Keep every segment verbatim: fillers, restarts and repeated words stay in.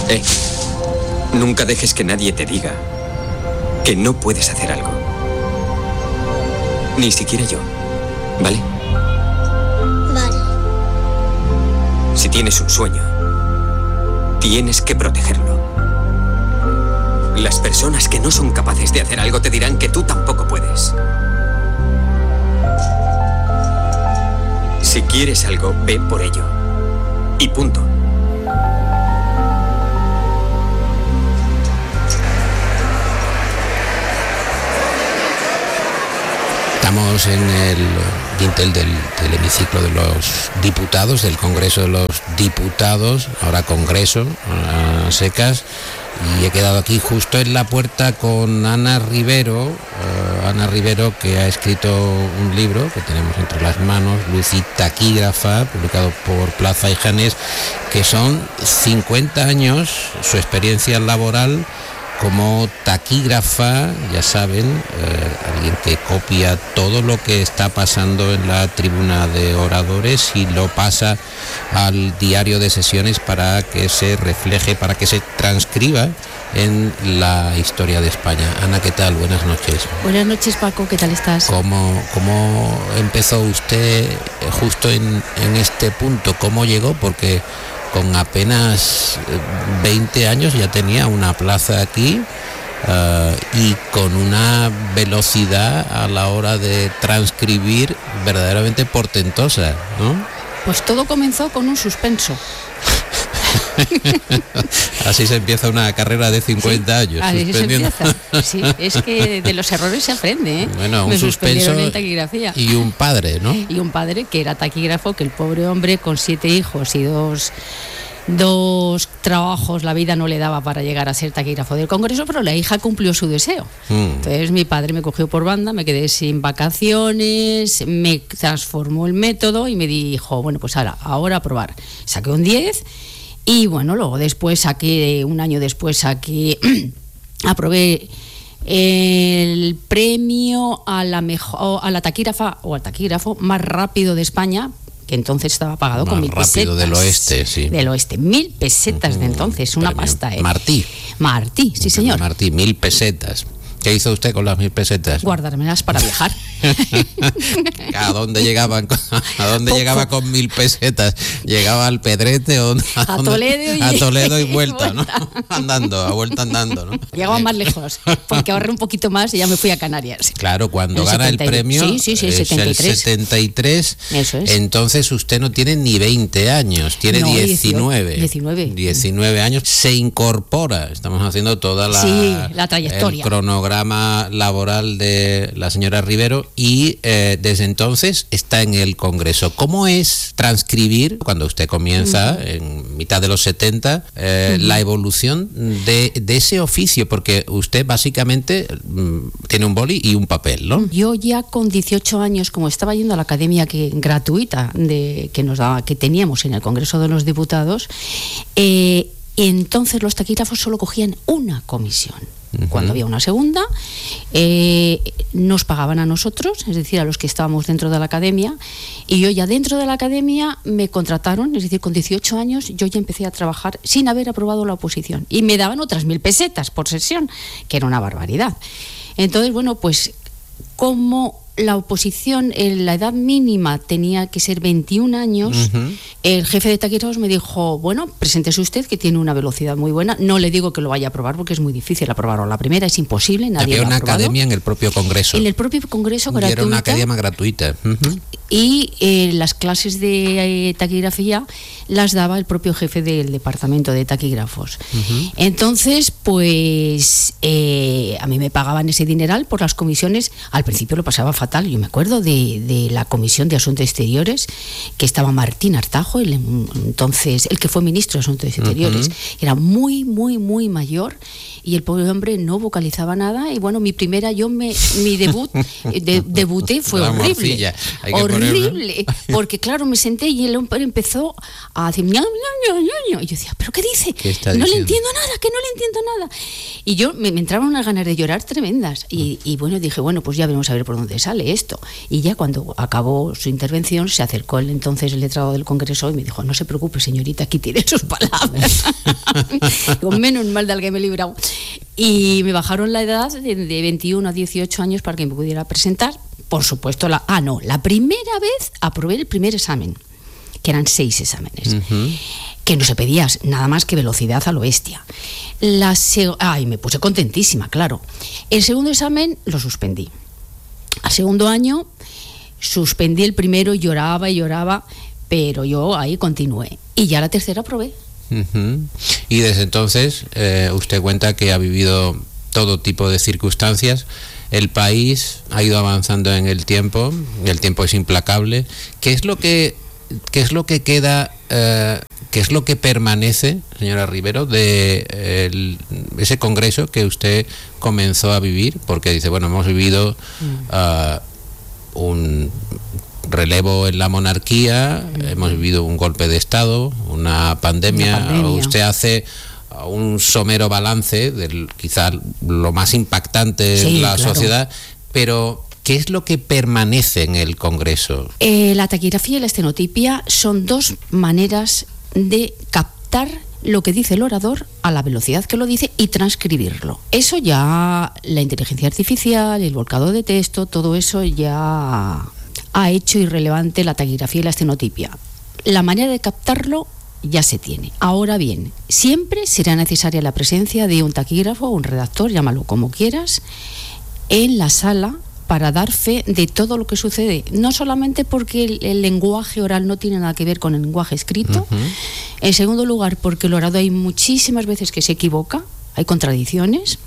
Eh, nunca dejes que nadie te diga que no puedes hacer algo. Ni siquiera yo, ¿vale? Vale. Si tienes un sueño, tienes que protegerlo. Las personas que no son capaces de hacer algo te dirán que tú tampoco puedes. Si quieres algo, ve por ello. Y punto. Estamos en el dintel del, del hemiciclo de los diputados, del Congreso de los Diputados, ahora Congreso, a secas, y he quedado aquí justo en la puerta con Ana Rivero, uh, Ana Rivero, que ha escrito un libro que tenemos entre las manos, Luz y Taquígrafa, publicado por Plaza y Janés, que son cincuenta años, su experiencia laboral como taquígrafa, ya saben, eh, alguien que copia todo lo que está pasando en la tribuna de oradores y lo pasa al diario de sesiones para que se refleje, para que se transcriba en la historia de España. Ana, ¿qué tal? Buenas noches. Buenas noches, Paco, ¿qué tal estás? ¿Cómo, cómo empezó usted justo en, en este punto? ¿Cómo llegó? Porque con apenas veinte años ya tenía una plaza aquí uh, y con una velocidad a la hora de transcribir verdaderamente portentosa, ¿no? Pues todo comenzó con un suspenso. Así se empieza una carrera de cincuenta sí, años. Así se empieza. Sí, es que de los errores se aprende, ¿eh? Bueno, un Me suspenso en taquigrafía. Y un padre, ¿no? Y un padre que era taquígrafo, que el pobre hombre con siete hijos y dos... dos trabajos, la vida no le daba para llegar a ser taquígrafo del Congreso, pero la hija cumplió su deseo. Mm. Entonces mi padre me cogió por banda, me quedé sin vacaciones, me transformó el método y me dijo, bueno, pues ahora, ahora a probar. Saqué un diez y bueno, luego después saqué, un año después saqué, aprobé el premio a la mejor, a la taquígrafa o al taquígrafo más rápido de España, que entonces estaba pagado más con mil pesetas. Rápido del oeste, sí. Del oeste, mil pesetas uh-huh. de entonces, una Premio pasta, ¿eh? Martí. Martí, sí señor. Martí, mil pesetas. ¿Qué hizo usted con las mil pesetas? Guardármelas para viajar. ¿A dónde llegaban? ¿A dónde Poco. llegaba con mil pesetas? ¿Llegaba al Pedrete o a, a Toledo y a Toledo y vuelta, ¿no? Andando, a vuelta andando, ¿no? Llegaba más lejos, porque ahorré un poquito más y ya me fui a Canarias. Claro, cuando el gana setenta, el premio sí, sí, sí, el es setenta y tres. el setenta y tres. Eso es. Entonces usted no tiene ni veinte años, tiene no, diecinueve. diecinueve. diecinueve años. Se incorpora, estamos haciendo toda la, sí, la trayectoria. El cronograma laboral de la señora Rivero y eh, desde entonces está en el Congreso. ¿Cómo es transcribir, cuando usted comienza uh-huh. en mitad de los setenta, eh, uh-huh. la evolución de, de ese oficio? Porque usted básicamente mm, tiene un boli y un papel, ¿no? Yo ya con dieciocho años, como estaba yendo a la academia que, gratuita de, que, nos daba, que teníamos en el Congreso de los Diputados, eh, entonces los taquígrafos solo cogían una comisión. Uh-huh. Cuando había una segunda, eh, nos pagaban a nosotros, es decir, a los que estábamos dentro de la academia, y yo ya dentro de la academia me contrataron, es decir, con dieciocho años yo ya empecé a trabajar sin haber aprobado la oposición, y me daban otras mil pesetas por sesión, que era una barbaridad. Entonces, bueno, pues como la oposición, la edad mínima tenía que ser veintiún años, uh-huh. el jefe de taquígrafos me dijo, bueno, preséntese usted que tiene una velocidad muy buena, no le digo que lo vaya a aprobar porque es muy difícil aprobarlo, la primera es imposible, nadie Había lo ha una aprobado. Academia en el propio Congreso. En el propio Congreso gratuita. Era una academia gratuita. Uh-huh. Y eh, las clases de eh, taquigrafía las daba el propio jefe del departamento de taquígrafos. Uh-huh. Entonces, pues eh, a mí me pagaban ese dineral por las comisiones. Al principio lo pasaba fatal. Yo me acuerdo de, de la Comisión de Asuntos Exteriores, que estaba Martín Artajo, el, entonces el que fue ministro de Asuntos Exteriores. Uh-huh. Era muy, muy, muy mayor y el pobre hombre no vocalizaba nada. Y bueno, mi primera, yo me, mi debut, de, debuté fue la horrible. Morcilla. Hay que horrible. terrible, porque claro, me senté y el hombre empezó a decir ña, ña, ña, ña, y yo decía, ¿pero qué dice? ¿Qué está no diciendo? le entiendo nada, que no le entiendo nada. Y yo me, me entraban unas ganas de llorar tremendas y, y bueno, dije, bueno, pues ya veremos a ver por dónde sale esto. Y ya cuando acabó su intervención se acercó el entonces el letrado del Congreso y me dijo, no se preocupe, señorita, aquí tiene sus palabras. Digo, menos mal de alguien me he librado. Y me bajaron la edad de, de veintiuno a dieciocho años para que me pudiera presentar. Por supuesto, la, ah, no, la primera vez aprobé el primer examen, que eran seis exámenes, uh-huh. que no se pedía nada más que velocidad a lo bestia. La se- Ay, me puse contentísima, claro. El segundo examen lo suspendí. Al segundo año suspendí el primero, lloraba y lloraba, pero yo ahí continué. Y ya la tercera aprobé. Uh-huh. Y desde entonces eh, usted cuenta que ha vivido todo tipo de circunstancias. El país ha ido avanzando en el tiempo, el tiempo es implacable. ¿Qué es lo que, qué es lo que queda, eh, qué es lo que permanece, señora Rivero, de el, ese congreso que usted comenzó a vivir? Porque dice, bueno, hemos vivido uh, un relevo en la monarquía, mm. hemos vivido un golpe de Estado, una pandemia. Una pandemia. Usted hace un somero balance del quizá lo más impactante sí, en la claro. sociedad, pero ¿qué es lo que permanece en el Congreso? Eh, la taquigrafía y la estenotipia son dos maneras de captar lo que dice el orador a la velocidad que lo dice y transcribirlo. Eso ya, la inteligencia artificial, el volcado de texto, todo eso ya ha hecho irrelevante la taquigrafía y la estenotipia. La manera de captarlo ya se tiene. Ahora bien, siempre será necesaria la presencia de un taquígrafo o un redactor, llámalo como quieras, en la sala para dar fe de todo lo que sucede, no solamente porque el, el lenguaje oral no tiene nada que ver con el lenguaje escrito, uh-huh. en segundo lugar porque el orador hay muchísimas veces que se equivoca, hay contradicciones,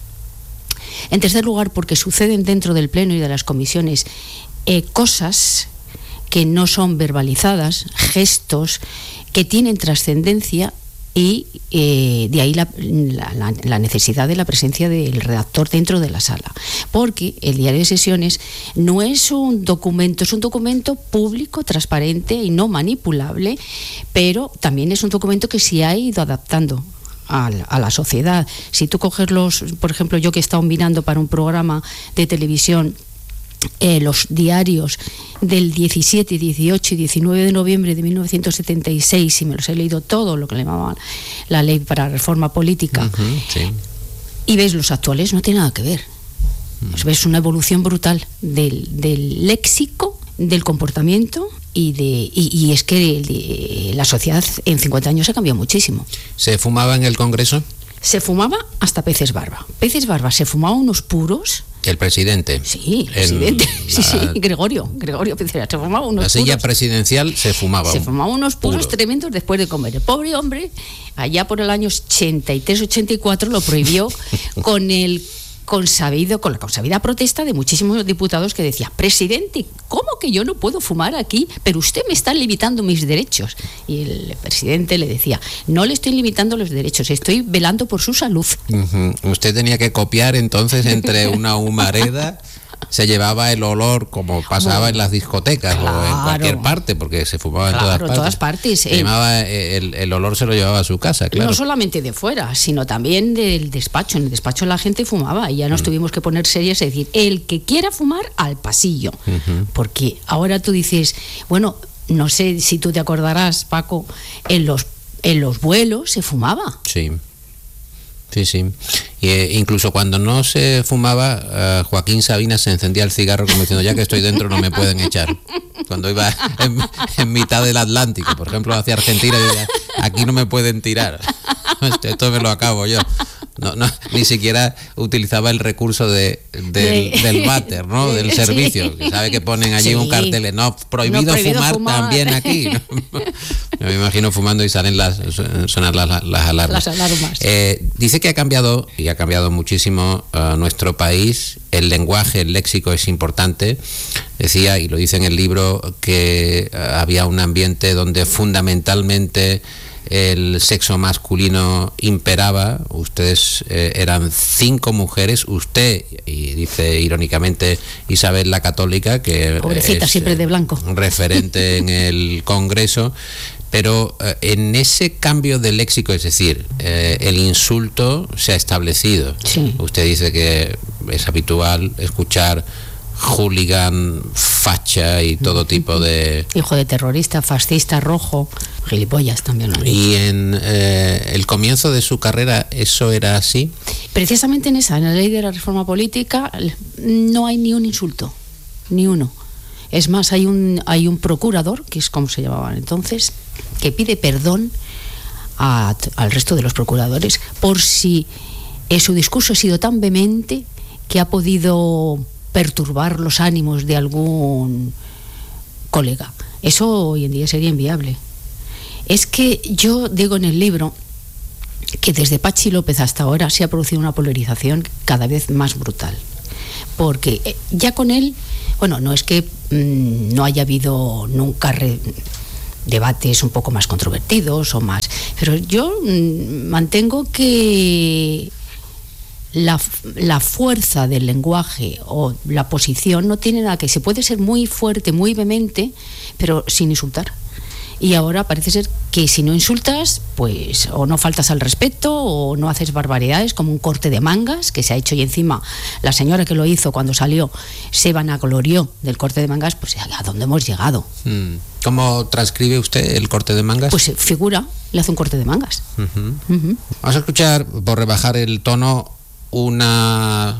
en tercer lugar porque suceden dentro del pleno y de las comisiones eh, cosas que no son verbalizadas, gestos que tienen trascendencia y eh, de ahí la, la, la necesidad de la presencia del redactor dentro de la sala, porque el diario de sesiones no es un documento, es un documento público, transparente y no manipulable, pero también es un documento que se ha ido adaptando a la, a la sociedad. Si tú coges los, por ejemplo, yo que he estado mirando para un programa de televisión Eh, los diarios del diecisiete, dieciocho y diecinueve de noviembre de mil novecientos setenta y seis, y me los he leído todo, lo que le llamaban la ley para reforma política, uh-huh, sí. y ves los actuales, no tiene nada que ver. Uh-huh. Ves una evolución brutal del, del léxico, del comportamiento, y de y, y es que de, la sociedad en cincuenta años ha cambiado muchísimo. ¿Se fumaba en el Congreso? Se fumaba hasta peces barba. Peces barba se fumaba unos puros. ¿El presidente? Sí, el presidente. La, sí, sí, Gregorio. Gregorio Pecera. Se fumaba unos La silla puros. presidencial se fumaba. Se fumaba unos puros puro. tremendos después de comer. El pobre hombre, allá por el año ochenta y tres, ochenta y cuatro, lo prohibió con el consabido, con la consabida protesta de muchísimos diputados que decían, presidente, ¿cómo que yo no puedo fumar aquí? Pero usted me está limitando mis derechos. Y el presidente le decía, no le estoy limitando los derechos, estoy velando por su salud. Uh-huh. Usted tenía que copiar entonces entre una humareda, se llevaba el olor como pasaba bueno, en las discotecas, claro, o en cualquier parte, porque se fumaba en claro, todas partes. todas partes. Se llevaba, el, el olor se lo llevaba a su casa, claro. No solamente de fuera, sino también del despacho. En el despacho la gente fumaba y ya nos uh-huh. tuvimos que poner serios y decir, el que quiera fumar, al pasillo. Uh-huh. Porque ahora tú dices, bueno, no sé si tú te acordarás, Paco, en los, en los vuelos se fumaba. Sí. Sí, sí. Y, eh, incluso cuando no se fumaba, uh, Joaquín Sabina se encendía el cigarro como diciendo, ya que estoy dentro no me pueden echar. Cuando iba en, en mitad del Atlántico, por ejemplo, hacia Argentina, yo decía, aquí no me pueden tirar. Esto me lo acabo yo. No, no, ni siquiera utilizaba el recurso de, de, del váter, ¿no? Del servicio, que sabe que ponen allí sí. un cartel, no, prohibido, no, prohibido fumar, fumar también aquí. Yo me imagino fumando y salen las, sonar las, las alarmas. Las alarmas. Eh, dice que ha cambiado, y ha cambiado muchísimo uh, nuestro país, el lenguaje, el léxico es importante. Decía, y lo dice en el libro, que uh, había un ambiente donde fundamentalmente el sexo masculino imperaba. Ustedes eh, eran cinco mujeres, usted, y dice irónicamente Isabel la Católica, que pobrecita, es siempre de blanco, referente en el Congreso. Pero eh, en ese cambio de léxico, es decir, eh, el insulto se ha establecido. Sí. Usted dice que es habitual escuchar hooligan, facha y todo tipo de... hijo de terrorista, fascista, rojo, gilipollas también. ¿No? Y en eh, el comienzo de su carrera, ¿eso era así? Precisamente en esa, en la ley de la reforma política, no hay ni un insulto, ni uno. Es más, hay un, hay un procurador, que es como se llamaban entonces, que pide perdón a, al resto de los procuradores por si eh, su discurso ha sido tan vehemente que ha podido perturbar los ánimos de algún colega. Eso hoy en día sería inviable. Es que yo digo en el libro que desde Pachi López hasta ahora se ha producido una polarización cada vez más brutal. Porque ya con él, bueno, no es que mmm, no haya habido nunca re, debates un poco más controvertidos o más, pero yo mmm, mantengo que La, la fuerza del lenguaje o la posición no tiene nada que... Se puede ser muy fuerte, muy vehemente, pero sin insultar. Y ahora parece ser que si no insultas, pues o no faltas al respeto o no haces barbaridades, como un corte de mangas que se ha hecho, y encima la señora que lo hizo cuando salió se vanaglorió del corte de mangas. Pues ¿a dónde hemos llegado? ¿Cómo transcribe usted el corte de mangas? Pues figura, le hace un corte de mangas. Uh-huh. Uh-huh. Vamos a escuchar, por rebajar el tono, una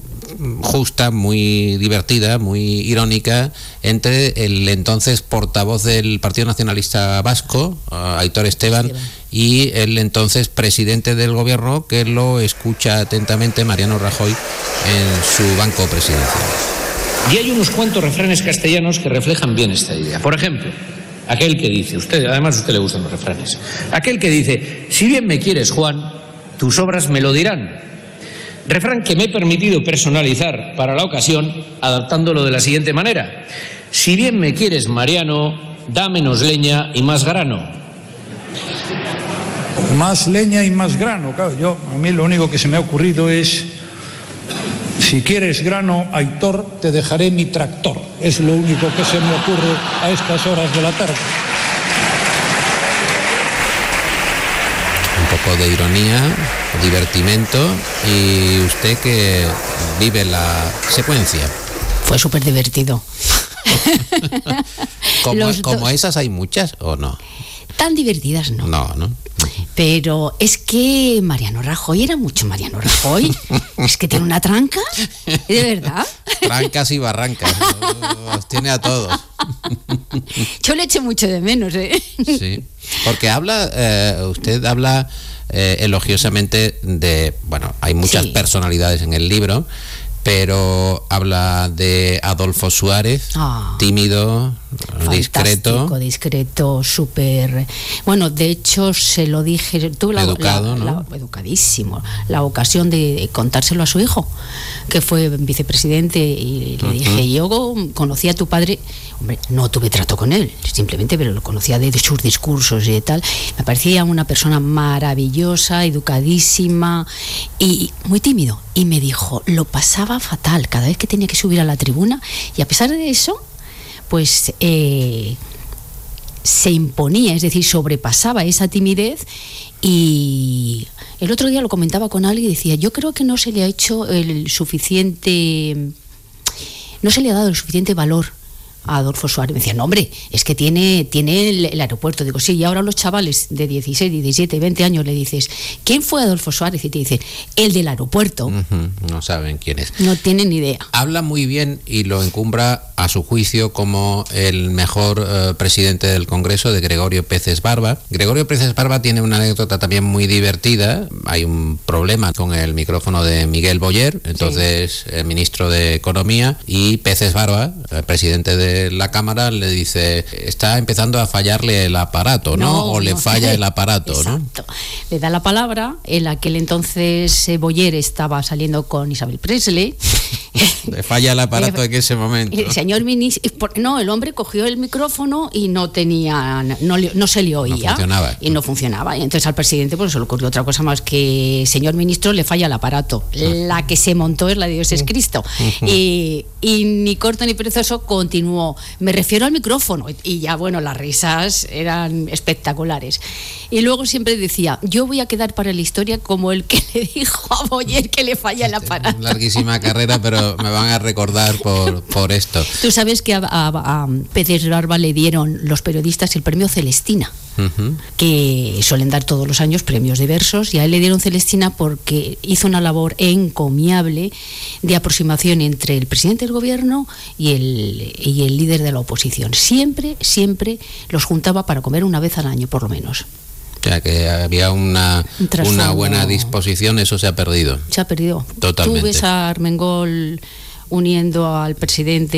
justa, muy divertida, muy irónica, entre el entonces portavoz del Partido Nacionalista Vasco, uh, Aitor Esteban, Esteban, y el entonces presidente del gobierno, que lo escucha atentamente, Mariano Rajoy, en su banco presidencial. Y hay unos cuantos refranes castellanos que reflejan bien esta idea. Por ejemplo, aquel que dice, usted, además a usted le gustan los refranes, aquel que dice: si bien me quieres, Juan, tus obras me lo dirán. Refrán que me he permitido personalizar para la ocasión, adaptándolo de la siguiente manera: si bien me quieres, Mariano, da menos leña y más grano. Más leña y más grano, claro. Yo, a mí lo único que se me ha ocurrido es: si quieres grano, Aitor, te dejaré mi tractor. Es lo único que se me ocurre a estas horas de la tarde. Un poco de ironía, divertimento, y usted que vive la secuencia. Fue súper divertido. como, como esas hay muchas, ¿o no? Tan divertidas no. No, no. Pero es que Mariano Rajoy era mucho Mariano Rajoy. Es que tiene una tranca, de verdad. Trancas y barrancas, los tiene a todos. Yo le eché mucho de menos, ¿eh? Sí, porque habla, eh, usted habla eh, elogiosamente de, bueno, hay muchas sí. personalidades en el libro, pero habla de Adolfo Suárez, oh, tímido, discreto. discreto, súper... Bueno, de hecho, se lo dije... Tuve la, Educado, la, ¿no? la, educadísimo. La ocasión de contárselo a su hijo, que fue vicepresidente, y le uh-huh. dije, yo conocí a tu padre... Hombre, no tuve trato con él, simplemente, pero lo conocía de sus discursos y de tal. Me parecía una persona maravillosa, educadísima y muy tímido. Y me dijo, lo pasaba fatal cada vez que tenía que subir a la tribuna, y a pesar de eso, pues eh, se imponía, es decir, sobrepasaba esa timidez. Y el otro día lo comentaba con alguien y decía, yo creo que no se le ha hecho el suficiente, no se le ha dado el suficiente valor a Adolfo Suárez. Me decía, no, hombre, es que tiene, tiene el, el aeropuerto. Digo, sí, y ahora los chavales de dieciséis, diecisiete, veinte años le dices, ¿quién fue Adolfo Suárez? Y te dicen, el del aeropuerto. Uh-huh. No saben quién es. No tienen ni idea. Habla muy bien y lo encumbra, a su juicio, como el mejor uh, presidente del Congreso, de Gregorio Peces Barba. Gregorio Peces Barba tiene una anécdota también muy divertida. Hay un problema con el micrófono de Miguel Boyer, entonces sí. el ministro de Economía, y Peces Barba, el presidente de de la Cámara le dice, está empezando a fallarle el aparato, ¿no? No, o le no. falla el aparato, Exacto. ¿no? Le da la palabra, en aquel entonces eh, Boyer estaba saliendo con Isabel Presley. Le falla el aparato en ese momento, El ¿no? señor ministro, no, el hombre cogió el micrófono y no tenía, no, le- no se le oía. No funcionaba. Y no funcionaba. Y entonces al presidente pues se le ocurrió otra cosa más que, señor ministro, le falla el aparato. La que se montó es la de Dios es Cristo. Y, y ni corto ni perezoso continuó. Me refiero al micrófono. Y ya, bueno, las risas eran espectaculares. Y luego siempre decía, yo voy a quedar para la historia como el que le dijo a Boyer que le falla el aparato. Larguísima carrera, pero me van a recordar por, por esto. Tú sabes que a, a, a Pérez Barba le dieron los periodistas el premio Celestina, Uh-huh. que suelen dar todos los años premios diversos, y a él le dieron Celestina porque hizo una labor encomiable de aproximación entre el presidente del gobierno y el, y el líder de la oposición. Siempre, siempre los juntaba para comer una vez al año, por lo menos. O sea, que había una, Un trasfondo. una buena disposición, eso se ha perdido. Se ha perdido. Totalmente. Tú ves a Armengol uniendo al presidente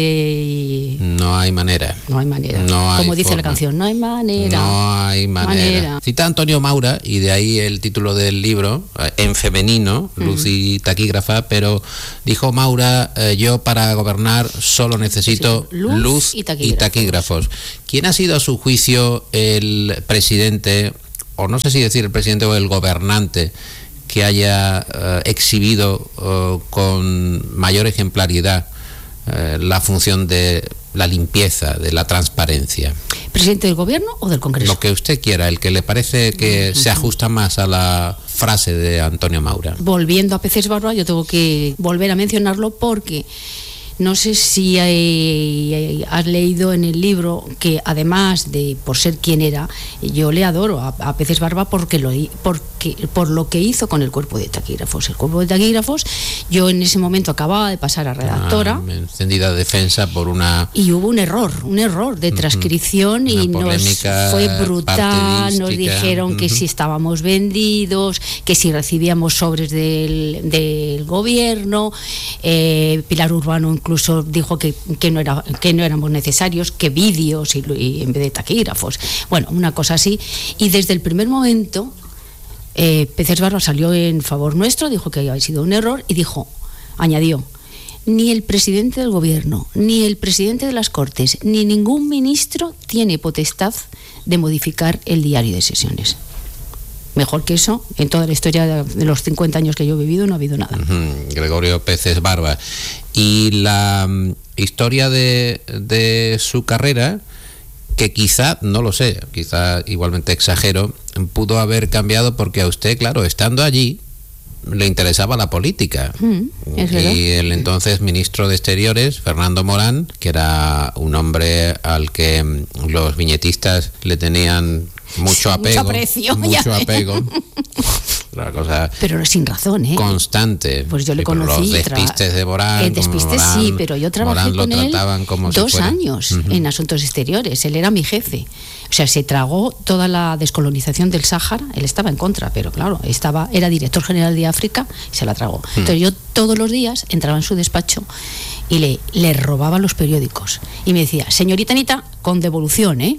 y No hay manera. no hay manera. No hay Como dice forma. la canción, no hay manera. No hay manera. Manera. Cita a Antonio Maura, y de ahí el título del libro, eh, en femenino, Luz y Taquígrafa, pero dijo Maura, eh, yo para gobernar solo necesito Sí, luz luz y y taquígrafos. taquígrafos. ¿Quién ha sido a su juicio el presidente, o no sé si decir el presidente o el gobernante, que haya eh, exhibido eh, con mayor ejemplaridad eh, la función de la limpieza, de la transparencia? ¿Presidente del gobierno o del Congreso? Lo que usted quiera, el que le parece que se ajusta más a la frase de Antonio Maura. Volviendo a Peces Barba, yo tengo que volver a mencionarlo porque no sé si hay- has leído en el libro que, además de por ser quien era, yo le adoro a, a Peces Barba porque lo, hi- porque, por lo que hizo con el cuerpo de taquígrafos. El cuerpo de taquígrafos, yo en ese momento acababa de pasar a redactora. Una encendida defensa por una... Y hubo un error, un error de transcripción. Una y nos polémica fue brutal, nos partidística. dijeron que Ujú. si estábamos vendidos, que si recibíamos sobres del, del gobierno. eh, Pilar Urbano incluso dijo que, que, no era, que no éramos necesarios, que vídeos y, y en vez de taquígrafos. Bueno, una cosa así. Y desde el primer momento, eh, Peces Barba salió en favor nuestro, dijo que había sido un error y dijo, añadió, ni el presidente del gobierno, ni el presidente de las Cortes, ni ningún ministro tiene potestad de modificar el diario de sesiones. Mejor que eso, en toda la historia de los cincuenta años que yo he vivido no ha habido nada. Ujú, Gregorio Peces Barba. Y la mm, historia de, de su carrera, que quizá, no lo sé, quizá igualmente exagero, pudo haber cambiado porque a usted, claro, estando allí, le interesaba la política. Mm, es verdad. Y el entonces ministro de Exteriores, Fernando Morán, que era un hombre al que mm, los viñetistas le tenían mucho Sí, apego, mucho aprecio, mucho ya. apego. Una cosa Pero sin razón, ¿eh? constante. Pues yo le Sí, pero conocí. los tra- despistes de Morán. El como despiste Morán, sí, pero yo trabajé Morán lo con él trataban como si dos fuera- años Ujú. en asuntos exteriores. Él era mi jefe. O sea, se tragó toda la descolonización del Sáhara. Él estaba en contra, pero claro, estaba, era director general de África y se la tragó. Entonces yo todos los días entraba en su despacho y le, le robaba los periódicos. Y me decía, señorita Anita, con devolución, ¿eh?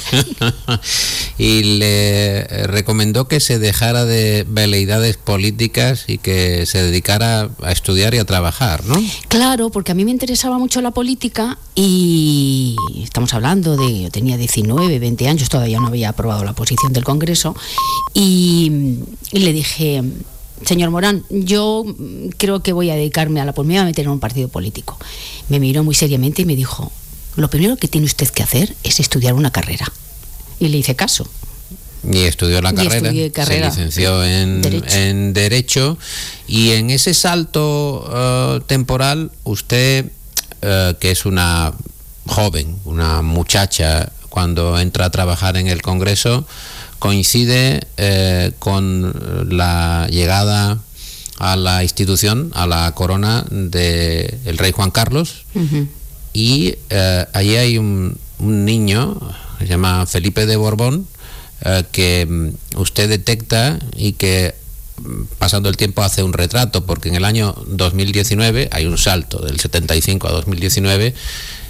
Y le recomendó que se dejara de veleidades políticas y que se dedicara a estudiar y a trabajar, ¿no? Claro, porque a mí me interesaba mucho la política y estamos hablando de, yo tenía diecinueve, veinte años, todavía no había aprobado la posición del Congreso y, y le dije, señor Morán, yo creo que voy a dedicarme a la política, me voy a meter en un partido político. Me miró muy seriamente y me dijo, lo primero que tiene usted que hacer es estudiar una carrera. Y le hice caso. Y estudió la Y carrera, estudié carrera. se licenció en Derecho. en Derecho, y en ese salto eh, temporal, usted, eh, que es una joven, una muchacha, cuando entra a trabajar en el Congreso, coincide eh, con la llegada a la institución, a la corona del rey Juan Carlos, Uh-huh. y eh, allí hay un, un niño que se llama Felipe de Borbón, eh, que mm, usted detecta y que mm, pasando el tiempo hace un retrato, porque en el año dos mil diecinueve hay un salto del setenta y cinco a dos mil diecinueve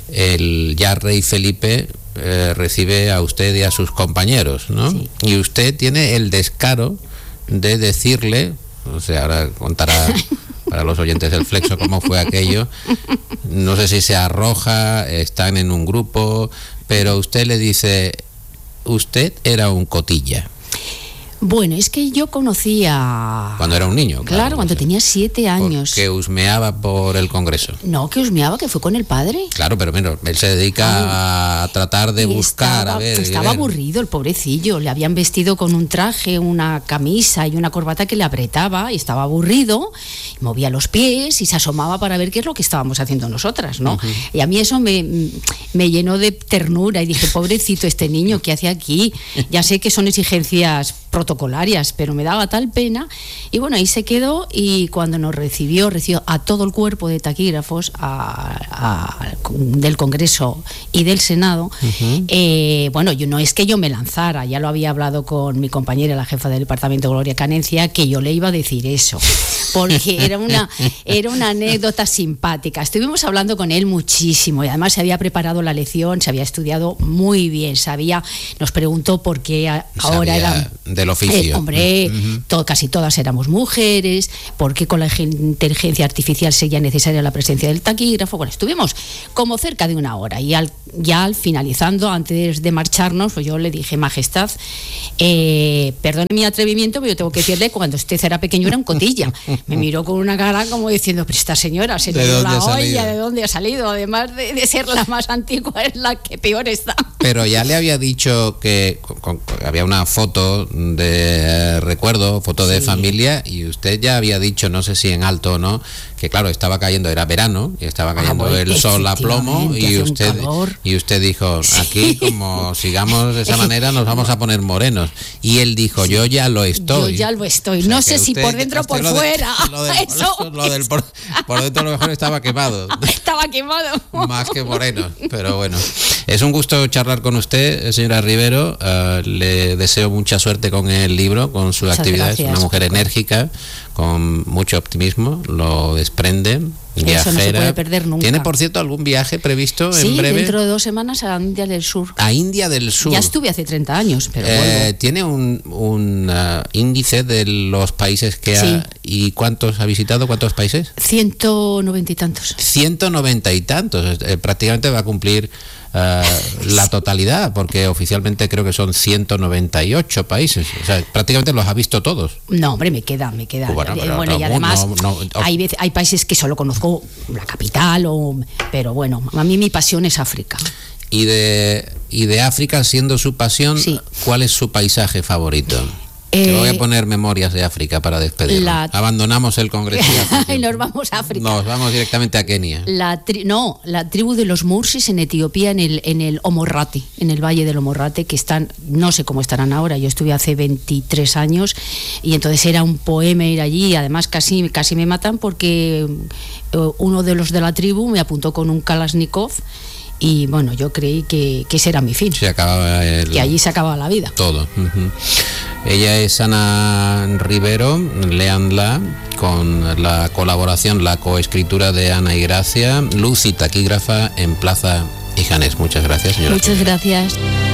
el ya rey Felipe eh, recibe a usted y a sus compañeros, ¿no? Sí. Y usted tiene el descaro de decirle, o sea, ahora contará para los oyentes del Flexo cómo fue aquello, no sé si se arroja, están en un grupo, pero usted le dice, usted era un cotilla. Bueno, es que yo conocía... Cuando era un niño. Claro, claro cuando o sea, tenía siete años. Que husmeaba por el Congreso. No, que husmeaba, que fue con el padre. Claro, pero bueno, él se dedica Ay, a tratar de buscar, estaba, a ver... Estaba a ver. aburrido el pobrecillo, le habían vestido con un traje, una camisa y una corbata que le apretaba y estaba aburrido, movía los pies y se asomaba para ver qué es lo que estábamos haciendo nosotras, ¿no? Uh-huh. Y a mí eso me, me llenó de ternura y dije, pobrecito este niño, ¿qué hace aquí? Ya sé que son exigencias protocolarias, pero me daba tal pena, y bueno, ahí se quedó, y cuando nos recibió, recibió a todo el cuerpo de taquígrafos a, a, del Congreso y del Senado. Uh-huh. eh, bueno, yo no es que yo me lanzara, ya lo había hablado con mi compañera, la jefa del departamento, Gloria Canencia, que yo le iba a decir eso, porque era una, era una anécdota simpática. Estuvimos hablando con él muchísimo, y además se había preparado la lección, se había estudiado muy bien, sabía, nos preguntó por qué a, ahora era del oficio. Eh, hombre, uh-huh. to, casi todas éramos mujeres, porque con la inteligencia artificial sería necesaria la presencia del taquígrafo. Bueno, estuvimos como cerca de una hora, y al, ya al finalizando, antes de marcharnos, pues yo le dije, Majestad, eh, perdone mi atrevimiento, pero yo tengo que decirle, cuando usted era pequeño era un cotilla. Me miró con una cara como diciendo, pero esta señora se le dio la olla, ¿de dónde ha salido? Además de, de ser la más antigua, es la que peor está. Pero ya le había dicho que con, con, había una foto de recuerdo, foto de sí. familia, y usted ya había dicho, no sé si en alto o no, que claro, estaba cayendo, era verano, y estaba cayendo ah, bueno, el sol a plomo, y usted y usted dijo, aquí como sigamos de esa manera nos vamos a poner morenos, y él dijo, sí. yo ya lo estoy. Yo ya lo estoy, o sea, no sé si usted, por dentro o por lo fuera. De, lo del, Eso, lo del por, por dentro a lo mejor estaba quemado. Estaba quemado. Más que moreno, pero bueno. Es un gusto charlar con usted, señora Rivero. Uh, le deseo mucha suerte con el libro, con su Muchas actividad. Gracias, es una mujer Paco. enérgica, con mucho optimismo, lo desprende. Viajera. Eso no se puede perder nunca. ¿Tiene, por cierto, algún viaje previsto sí, en breve? Sí, dentro de dos semanas a India del Sur. A India del Sur. Ya estuve hace treinta años, pero eh, vuelvo. ¿Tiene un, un uh, índice de los países que sí. ha... ¿Y cuántos ha visitado? ¿Cuántos países? Ciento noventa y tantos. Ciento noventa y tantos. Eh, prácticamente va a cumplir uh, la totalidad, porque oficialmente creo que son ciento noventa y ocho países. O sea, prácticamente los ha visto todos. No, hombre, me queda, me queda. Bueno, eh, pero, bueno no, y además no, no, no. Hay, veces, hay países que solo conozco la capital, o, pero bueno, a mí mi pasión es África. Y de, y de África, siendo su pasión, sí. ¿cuál es su paisaje favorito? Eh, que voy a poner Memorias de África para despedirnos. La... Abandonamos el Congreso y nos vamos a África. Nos vamos directamente a Kenia. La tri... No, la tribu de los Mursis en Etiopía, en el, en el Omorrate, en el valle del Omorrate, que están, no sé cómo estarán ahora, yo estuve hace veintitrés años, y entonces era un poema ir allí, y además casi, casi me matan porque uno de los de la tribu me apuntó con un Kalashnikov. Y bueno, yo creí que, que ese era mi fin. Se acababa el... Que allí se acababa la vida. Todo. Uh-huh. Ella es Ana Rivero, léanla, con la colaboración, la coescritura de Ana y Gracia, Luz y Taquígrafa en Plaza Hijanes. Muchas gracias, señora. Muchas gracias.